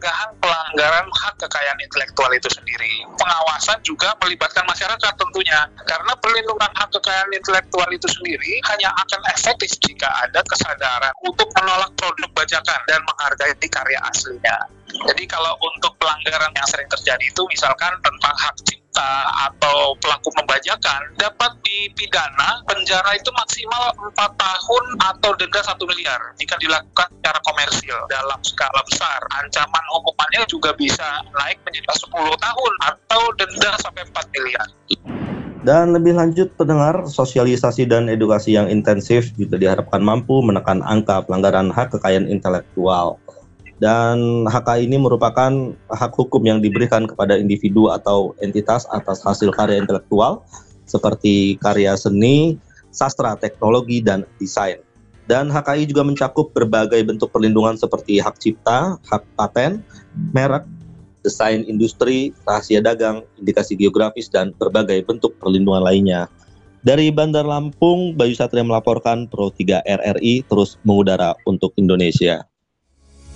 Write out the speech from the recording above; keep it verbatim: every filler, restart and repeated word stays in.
pencegahan pelanggaran hak kekayaan intelektual itu sendiri. Pengawasan juga melibatkan masyarakat tentunya, karena perlindungan hak kekayaan intelektual itu sendiri hanya akan efektif jika ada kesadaran untuk menolak produk bajakan dan menghargai karya aslinya. Jadi kalau untuk pelanggaran yang sering terjadi itu misalkan tentang hak cipta atau pelaku membajakan dapat dipidana penjara itu maksimal empat tahun atau denda satu miliar jika dilakukan secara komersil dalam skala besar. Ancaman hukumannya juga bisa naik menjadi sepuluh tahun atau denda sampai empat miliar. Dan lebih lanjut pendengar, sosialisasi dan edukasi yang intensif juga diharapkan mampu menekan angka pelanggaran hak kekayaan intelektual. Dan H K I ini merupakan hak hukum yang diberikan kepada individu atau entitas atas hasil karya intelektual seperti karya seni, sastra, teknologi, dan desain. Dan H K I juga mencakup berbagai bentuk perlindungan seperti hak cipta, hak paten, merek, desain industri, rahasia dagang, indikasi geografis, dan berbagai bentuk perlindungan lainnya. Dari Bandar Lampung, Bayu Satria melaporkan Pro tiga R R I terus mengudara untuk Indonesia.